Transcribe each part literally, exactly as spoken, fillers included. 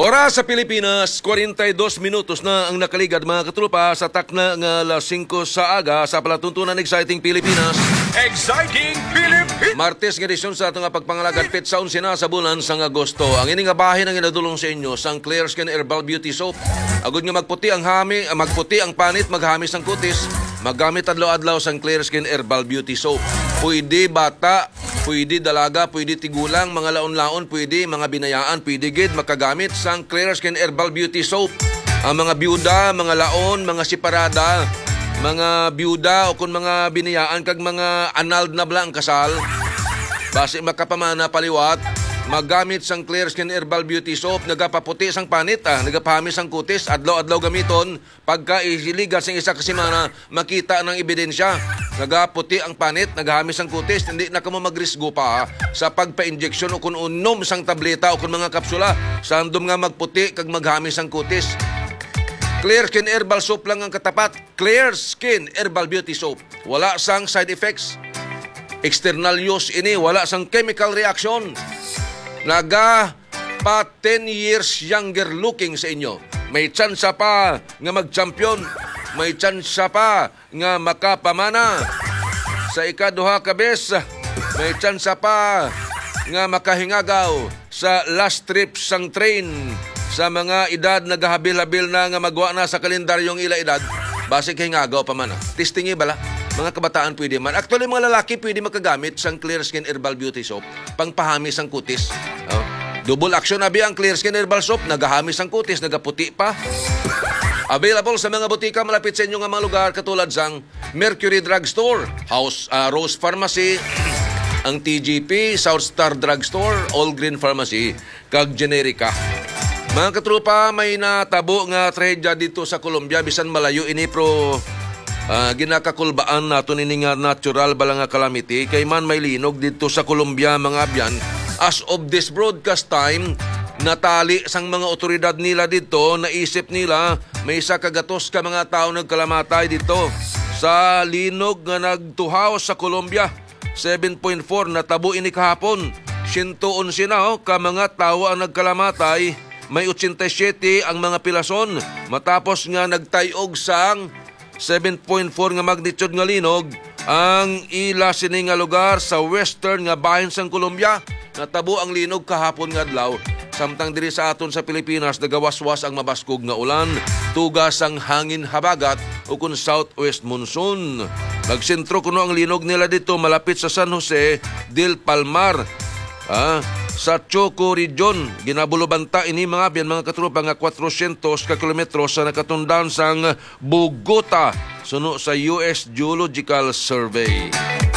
Oras sa Pilipinas, forty-two minutos na ang nakaligad mga katrupa sa takna ng alas singko sa aga sa palatuntunan Exciting Pilipinas. Exciting Pilipinas! Martes ng edisyon sa itong pagpangalagan pit sa unsina sa bulan sang Agosto. Ang ining bahin ang inadulong sa inyo sang Clear Skin Herbal Beauty Soap. Agud nga magputi ang hami, magputi ang panit, maghamis ang kutis. Maggamit adlaw-adlaw sang Clear Skin Herbal Beauty Soap. Pwede bata, pwede dalaga, pwede tigulang, mga laon-laon, pwede mga binayaan, pwede gid makagamit sang Clear Skin Herbal Beauty Soap. Ang mga byuda, mga laon, mga siparada, mga byuda o kung mga binayaan kag mga annulled na blang kasal, base makapamana paliwat, maggamit sang Clear Skin Herbal Beauty Soap, nagapaputi sang panit, ah, nagapahamis sang kutis, adlaw-adlaw gamiton, pagka isiligas sang isa kasimana, makita ng ebidensya. Nagaputi ang panit, nagahamis ang kutis, hindi na kamo magrisgo pa ah, sa pagpa-injeksyon o kung unom sang tableta o kung mga kapsula, sandom nga magputi kag maghamis ang kutis. Clear Skin Herbal Soap lang ang katapat. Clear Skin Herbal Beauty Soap. Wala sang side effects. External use ini, wala sang chemical reaction. Naga pa ten years younger looking sa inyo. May tsansa pa nga mag-champion. May tsansa pa nga makapamana. Sa ikaduha ka bes, may tsansa pa nga makahingagaw sa last trip sang train. Sa mga edad nagahabil-habil na nga magwa na sa kalendaryong ila edad, base hingagaw pa man. Testingi bala. Mga kabataan pwede man. Actually, mga lalaki pwede makagamit sang Clear Skin Herbal Beauty Soap pangpahamis ang kutis. Oh. Double action abi ang Clear Skin Herbal Soap. Nagahamis ang kutis, nagaputi pa. Available sa mga butika malapit sa inyo nga mga lugar katulad sang Mercury Drugstore, House uh, Rose Pharmacy, ang T G P, South Star Drugstore, All Green Pharmacy, kag Generica. Mga katrupa, may natabo nga trahedya dito sa Colombia. Bisan malayo ini pro uh, ginakakulbaan nato nini nga natural bala nga calamity. Kay man may linog dito sa Colombia mga abyan. As of this broadcast time, natali sang mga otoridad nila dito, naisip nila may isa kagatos ka mga tao nagkalamatay dito sa linog nga nagtuhaw sa Colombia. seven point four natabo ini kahapon. one hundred eleven na oh, ka mga tao ang nagkalamatay. May eighty-seven ang mga pilason matapos nga nagtayog sang seven point four nga magnitude nga linog ang ila sini nga lugar sa western nga bahin sang Colombia. Natabo ang linog kahapon nga adlaw. Samtang diri sa aton sa Pilipinas nagawaswas ang mabaskog nga ulan, tugas ang hangin habagat o kun southwest monsoon. Nagsentro kuno ang linog nila dito malapit sa San Jose del Palmar. Ah, sa Choco Region, ginabulobanta ini mga biyan mga katrupa nga four hundred ka kilometro sa nakatundan sang Bogota suno sa U S Geological Survey.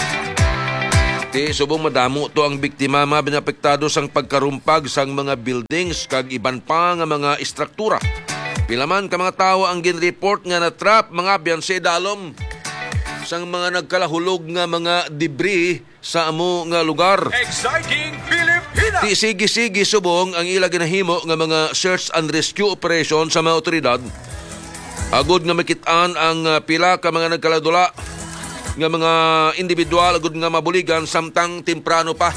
Ti subong madamo to ang biktima mga binapektado sang pagkarumpag sang mga buildings kag iban pa nga mga istruktura. Pilaman ka mga tawo ang ginreport nga natrap mga biyan sa idalom sang mga nagkalahulog nga mga debris sa amo nga lugar. Exciting Pilipinas! Ti sige-sige subong ang ila ginahimo nga mga search and rescue operation sa mga otoridad. Agud nga makitaan ang uh, pila ka mga nagkaladula nga mga individual agud nga mabuligan samtang temprano pa.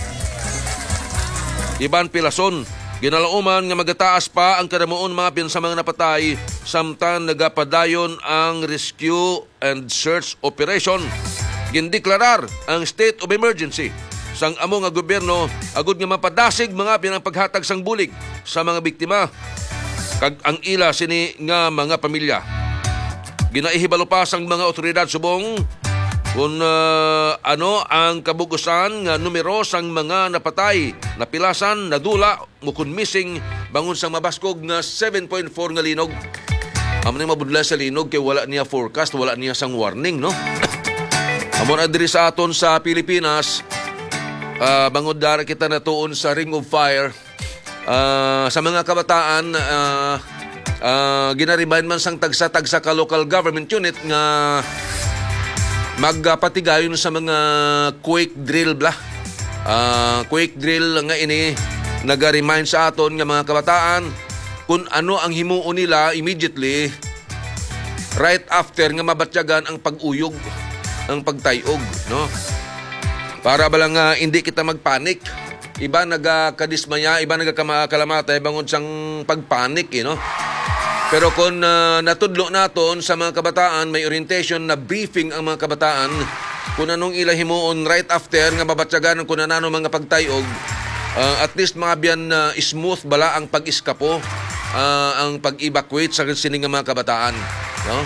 Iban pilason, ginalauman nga magataas pa ang kadamuon mga piyan sa mga napatay samtang nagapadayon ang rescue and search operation. Gindeklarar ang state of emergency sang amo nga gobyerno agud nga mapadasig mga piyan ang paghatag sang bulig sa mga biktima kag ang ila sini nga mga pamilya. Ginaihibalo pa sang mga otoridad subong kung uh, ano ang kabugusan nga numero sang mga napatay, napilasan, nadula, mukun missing bangon sang mabaskog nga seven point four nga linog. Amo ni mabudla sa linog kay wala niya forecast, wala niya sang warning, no? Amo na diri sa aton sa Pilipinas, uh, bangod dara kita natuon sa Ring of Fire. Uh, sa mga kabataan, uh, uh, ginaribayan man sang tagsa-tagsa ka local government unit nga magpatigayon sa mga quake drill bla. Uh, quake drill nga ini naga-remind sa aton nga mga kabataan kung ano ang himuon nila immediately right after nga mabatyagan ang pag-uyog, ang pagtayog, no? Para ba lang uh, hindi kita magpanik. iba nagakadismaya, iba nagakalamatay bangod sang pagpanik, you know? Pero kung uh, natudlo naton sa mga kabataan, may orientation na briefing ang mga kabataan kung anong ilahimuon right after nga mabatyagan kung anano mga pagtayog, uh, at least mga biyan uh, smooth bala ang pag-iskapo, uh, ang pag-evacuate sa sining mga kabataan, no?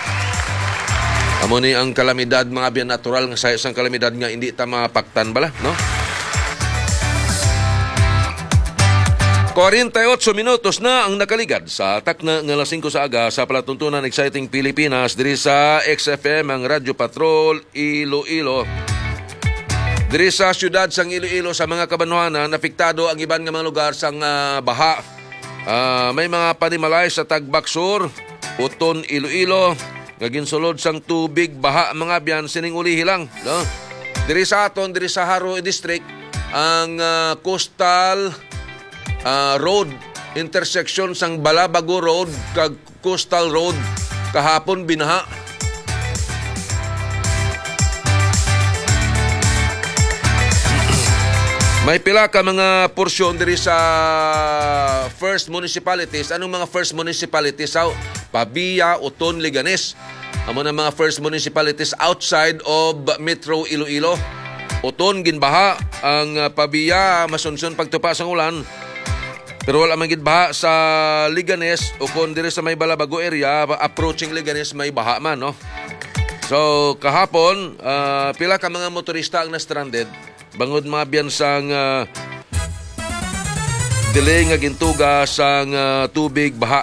Amo ni ang kalamidad mga biyan natural nga sa isang kalamidad nga hindi ta mapaktan bala, no? forty-eight minutos na ang nakaligad sa takna ng alas singko sa aga sa palatuntunan Exciting Pilipinas diri sa X F M ang Radyo Patrol Iloilo. Diri sa syudad sang Iloilo sa mga kabanwanan napiktado ang iban nga mga lugar sang uh, baha. Uh, may mga panimalay sa Tagbaksur, Uton, Iloilo, nga ginsulod sang tubig baha mga biyan sining ulihi lang, no? Diri sa aton diri sa Haro District ang uh, coastal uh, road intersection sang Balabago Road kag Coastal Road kahapon binaha. May pila ka mga porsyon diri sa first municipalities. Anong mga first municipalities? Sa Pabia, Uton, Liganes. Amo na mga first municipalities outside of Metro Iloilo. Uton, ginbaha. Ang uh, Pabia, masunsun pagtupa sa ulan. Pero wala man baha sa Liganes o kung diri sa may Balabago area, approaching Liganes may baha man, no? So, kahapon, uh, pila ka mga motorista ang na-stranded. Bangod mga biyan sang uh, delay nga gintuga sang uh, tubig baha.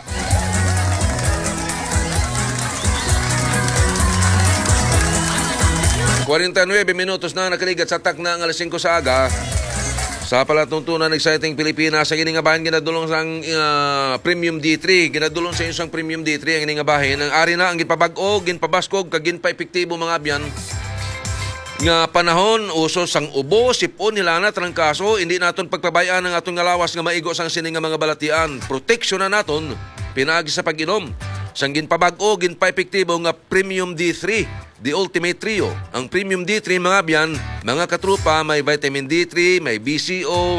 forty-nine minutos na nakaligat sa takna ng alas singko sa aga. Sa palatuntunan Exciting Pilipinas, ang iningabahin ginadulong sang uh, Premium D three. Ginadulong sa isang Premium D three ang iningabahin. Ang ari na ang ginpabag-o, ginpabaskog, kag ginpa-epektibo mga biyan. Nga panahon, uso sang ubo, sipon, nilana, trangkaso, hindi naton pagpabayaan ang atong ngalawas nga maigo sang sining nga mga balatian. Proteksyon na naton, pinagi sa pag-inom. Sang ginpabag-o, ginpa-epektibo nga Premium D three, the ultimate trio. Ang Premium D three, mga biyan, mga katrupa, may vitamin D three, may B C O,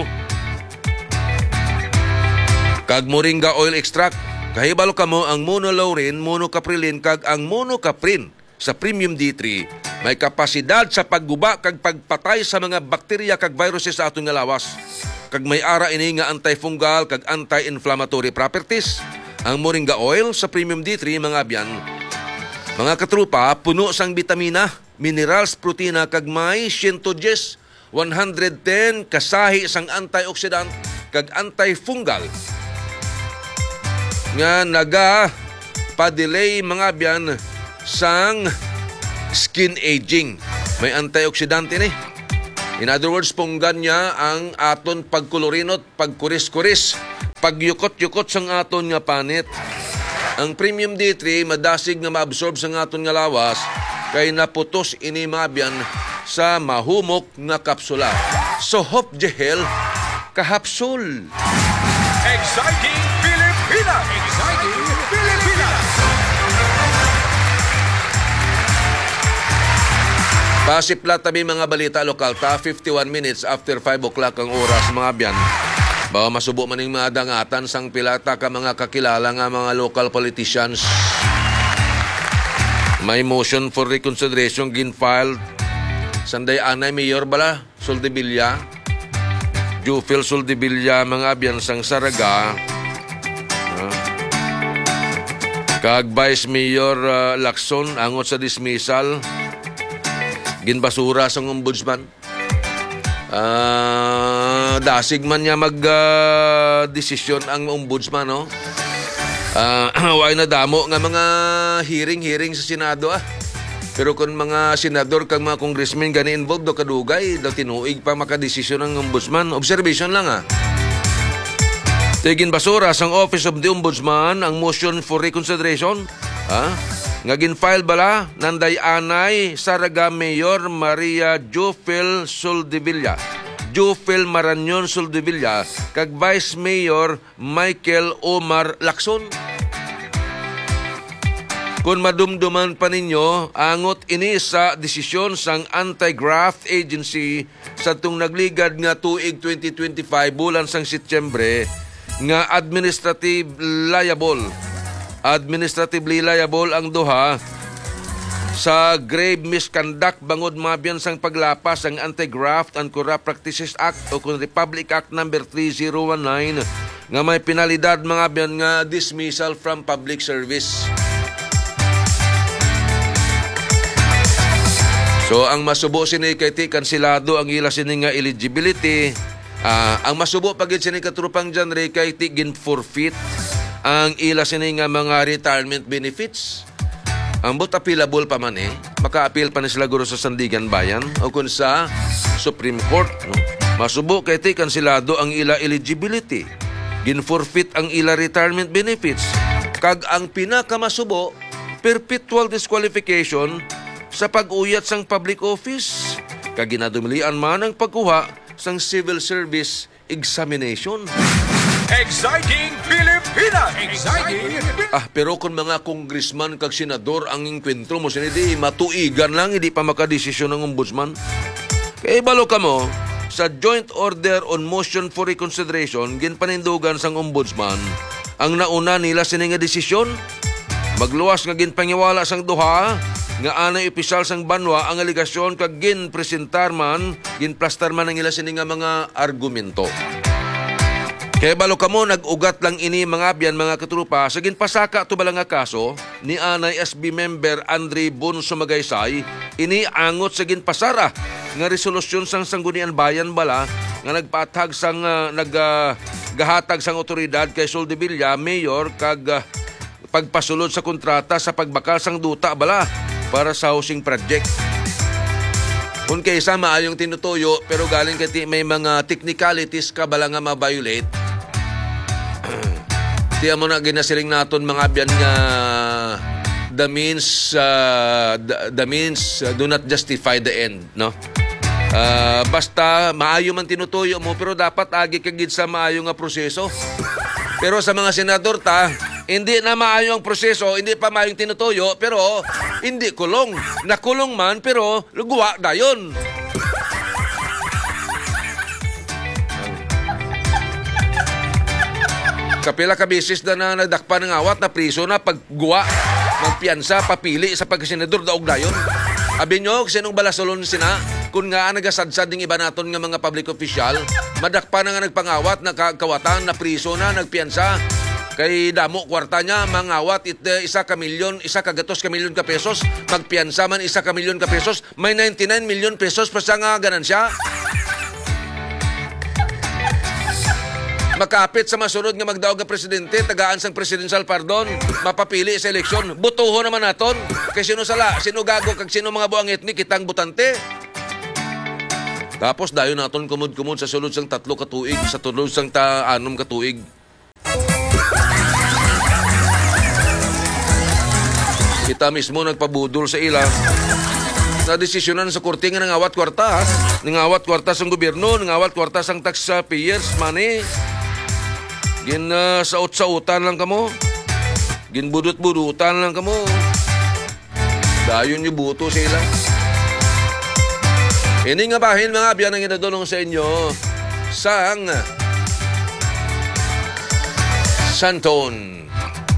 kag moringa oil extract. Kahibalo ka mo ang monolaurin, monocaprilin, kag ang monocaprin sa Premium D three. May kapasidad sa pagguba kag pagpatay sa mga bakterya kag viruses sa atong lawas. Kag may ara ini nga antifungal kag anti-inflammatory properties. Ang moringa oil sa Premium D three, mga biyan, mga katrupa, puno sang bitamina, minerals, protina kag may one hundred ten kasahi sang antioxidant kag antifungal nga naga pa-delay mga biyan sang skin aging. May antioxidant ini. In other words, punggan niya ang aton pagkolorinot, pagkuris-kuris, pagyukot-yukot sang aton nga panit. Ang Premium D three madasig nga maabsorb sang aton nga lawas kay naputos ini mabyan sa mahumok nga kapsula. So Hop Gel kahapsul. Exciting Pilipinas! Exciting Pilipinas! Pasipla tabi mga balita lokal ta, fifty-one minutes after five o'clock ang oras mga biyan. Bawa masubo maning mga dangatan sang pilata ka mga kakilala nga mga local politicians. May motion for reconsideration gin-filed sanday anay Mayor bala Soldevilla, Jufil Soldevilla mga biyan sang Saraga, uh, kag Vice Mayor uh, Lacson angot sa dismissal ginbasura sang ombudsman. Uh, dasig man niya mag-desisyon uh, ang ombudsman, no? Uh, Way na damo nga mga hearing-hearing sa Senado, ah. Pero kung mga senador kang mga congressmen gani involved do kadugay, daw tinuig pa makadesisyon ng ombudsman. Observation lang, ah. Tigin basura sang Office of the Ombudsman ang motion for reconsideration, ah. Nga gin-file bala nanday anay Saraga Mayor Maria Jufil Soldevilla, Jufil Marañon Soldevilla, kag Vice Mayor Michael Omar Lacson. Kung madumduman pa ninyo, angot ini sa desisyon sang Anti-Graft Agency sa tung nagligad nga tuig twenty twenty-five bulan sang Setyembre nga administrative liable. Administratively liable ang duha sa grave misconduct bangod mabiyan sang paglapas ang Anti-Graft and Corrupt Practices Act o kung Republic Act number three thousand nineteen nga may penalidad mga biyan nga dismissal from public service. So ang masubo sini kay ti kansilado ang ila sini nga eligibility. Uh, ang masubo pagid sini katrupang genre kay ti gin forfeit ang ila sini nga mga retirement benefits. Ang but appealable pa man eh. Maka-appeal pa ni sila guro sa Sandigan Bayan o kun sa Supreme Court. No? Masubo kay ti kansilado ang ila eligibility. Gin forfeit ang ila retirement benefits. Kag ang pinakamasubo, perpetual disqualification sa pag-uyat sang public office. Kaginadumilian man ang pagkuha sang civil service examination. Exciting Pilipinas! Exciting Pilipinas! Ah, pero kung mga congressman kag senador ang inkwentro mo, sinidi matuigan lang, hindi pa makadesisyon ng ombudsman. Kaya balo ka mo, sa Joint Order on Motion for Reconsideration, ginpanindugan sang ombudsman, ang nauna nila sini nga desisyon, magluwas nga ginpangiwala sang duha, nga anay opisyal sang banwa ang aligasyon kag gin presentar man, gin plastar man ang ila sini nga mga argumento. Kaya balo kamo nag-ugat lang ini mga biyan mga katrupa sa ginpasaka to bala nga kaso ni anay S B member Andre Bonso Magaysay ini angot sa ginpasara nga resolusyon sang Sanggunian Bayan bala nga nagpatag sang uh, naggahatag uh, sang otoridad kay Soldevilla mayor kag uh, pagpasulod sa kontrata sa pagbakal sang duta bala para sa housing project. Kung kaysa maayong tinutuyo pero galing kati may mga technicalities ka bala nga ma-violate, tiyan mo na ginasiling naton mga biyan nga the means uh, the, the means uh, do not justify the end, no? Uh, basta maayo man tinutuyo mo pero dapat agi kagid sa maayo nga proseso. Pero sa mga senador ta, hindi na maayo ang proseso, hindi pa maayong tinutuyo, pero hindi kulong. Nakulong man, pero luguwa dayon. Kapila ka bisis na na nagdakpa ng awat na priso na pagguwa, magpiyansa, papili sa pagkasenador daog dayon. Abi nyo, sinong balasolon sina, kung nga nagasadsad ng iba naton nga mga public official, madakpa na nga nagpangawat, nakakawatan, na priso na, nagpiyansa, kay damo kwarta niya, mangawat it, uh, isa ka milyon, isa ka gatos ka milyon ka pesos, magpiyansa man isa ka milyon ka pesos, may ninety-nine milyon pesos pa siya nga ganansya. Makapit sa masunod nga magdaog nga presidente, tagaan sang presidential pardon, mapapili sa eleksyon, butuho naman naton. Kay sino sala, sino gago, kag sino mga buang etnik, kitang butante. Tapos dayon naton kumud-kumud sa sulod sang tatlo ka tuig, sa tulod sang ta anom ka tuig. Kita mismo nagpabudol sa ila na desisyonan sa korte nga nangawat kwarta, nangawat kwarta sang gobyerno, nangawat kwarta sang taxpayers money. Gin uh, saot-sautan lang kamo. Gin budut-budutan lang kamo. Dayon yung buto sa ila. Ini nga bahin mga biyan ang inadulong sa inyo sang Santon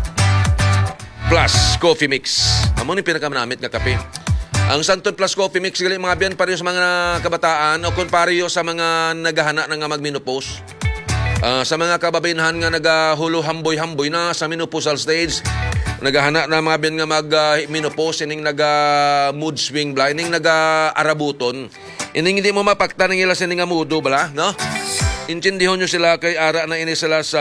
Plus Coffee Mix. Amo ni pinakamanamit nga kape. Ang Santon Plus Coffee Mix gali mga biyan pareho sa mga kabataan o kun pareho sa mga naghahana na nga magmenopause. Uh, sa mga kababainahan nga nagahulo hamboy-hamboy na sa menopausal stage, naghahana na mga biyan nga mag-menopause, uh, ining naga-mood swing bla, ining naga-arabuton, ining hindi mo mapakta ng ila sining nga mudo bala, no? Intindihon nyo sila kay ara na ini sila sa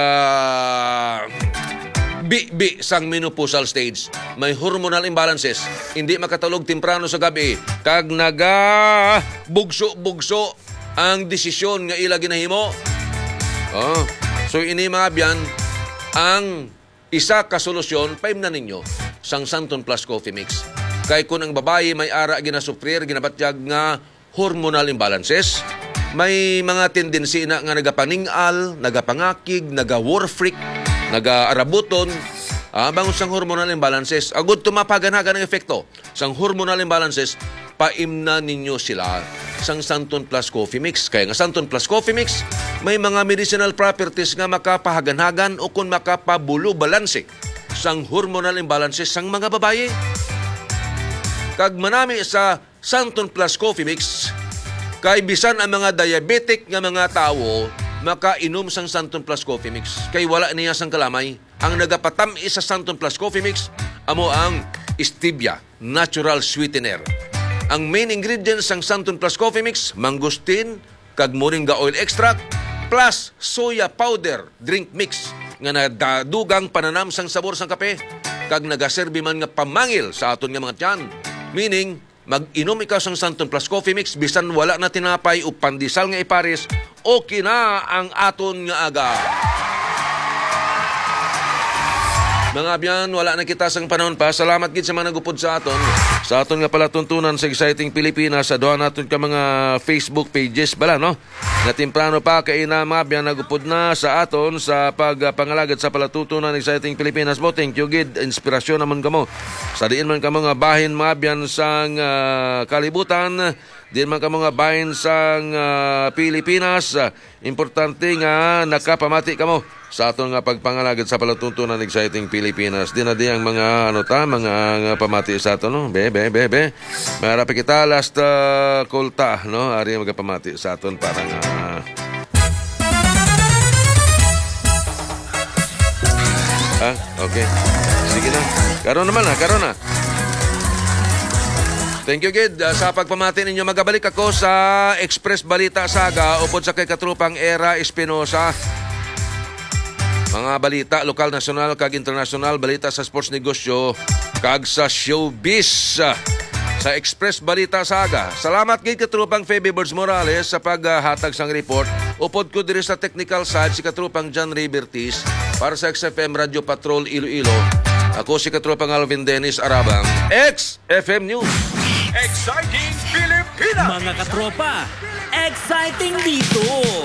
bi-bi sang menopausal stage. May hormonal imbalances, hindi makatulog temprano sa gabi, kag naga bugso-bugso ang desisyon nga ila ginahimo. Oh, so ini mga biyan ang isa ka solusyon paim na ninyo sang Santon Plus Coffee Mix. Kay kung ang babae may ara ginasufrir, ginabatyag nga hormonal imbalances, may mga tendency na nga nagapaningal, nagapangakig, naga-war freak, naga-arabuton, Ah, bangon sang hormonal imbalances. Agud tumapaganagan ng efekto sang hormonal imbalances, paimna ninyo sila sang Santon Plus Coffee Mix. Kaya nga Santon Plus Coffee Mix, may mga medicinal properties nga makapahaganhagan o kung makapabulo balanse sang hormonal imbalances sang mga babaye. Kag manami sa Santon Plus Coffee Mix, kay bisan ang mga diabetic nga mga tao makainom sang Santon Plus Coffee Mix. Kay wala niya sang kalamay. Ang nagapatam sa Santon Plus Coffee Mix amo ang stevia, natural sweetener. Ang main ingredients sang Santon Plus Coffee Mix, mangustin, kag moringa oil extract, plus soya powder drink mix nga nadadugang pananam sang sabor sang kape, kag nagaserbi man nga pamangil sa aton nga mga tiyan. Meaning, mag-inom ikaw sang Santon Plus Coffee Mix, bisan wala na tinapay o pandesal nga ipares, okay na ang aton nga aga. Mga abyan, wala na kita sang panahon pa. Salamat gid sa mga nagupod sa aton. Sa aton nga pala tuntunan sa Exciting Pilipinas, sa doon natin ka mga Facebook pages bala, no? Na temprano pa kay na mga abyan nagupod na sa aton sa pagpangalagad sa palatutunan Exciting Pilipinas mo. Thank you gid, inspirasyon naman kamo. Sa diin man kamo nga bahin mga abyan sang uh, kalibutan, diin man kamo nga bahin sang uh, Pilipinas. Uh, importante nga nakapamati kamo sa aton nga pagpangalagad sa palatutunan Exciting Pilipinas. Di na di ang mga ano ta, mga nga pamati sa aton, no? Be, be, be, be. Maharapi kita last uh, kulta, no? Ari magapamati sa aton para nga ha? Okay. Sige na. Karon naman na, karon na. Thank you, Gid. Uh, sa pagpamati ninyo, magabalik ako sa Express Balita Saga upod sa kay katrupang Era Espinosa. Mga balita, lokal, nasyonal, kag internasyonal, balita sa sports negosyo, kag sa showbiz. Sa Express Balita Saga. Salamat gid katrupang Feby Birds Morales sa paghatag sang report. Upod ko diri sa technical side si katrupang John Ray Bertis para sa X F M Radio Patrol Iloilo. Ako si katrupang Alvin Dennis Arabang, X F M News. Exciting Pilipinas! Mga katropa, exciting dito!